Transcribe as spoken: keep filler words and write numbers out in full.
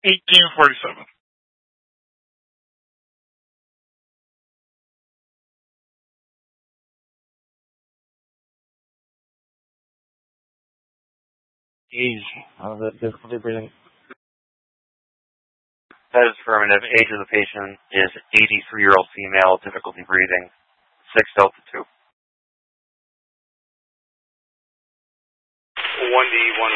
eighteen forty-seven. Age of the difficulty breathing. That is affirmative. Age of the patient is eighty-three-year-old female, difficulty breathing, six Delta two. one D one.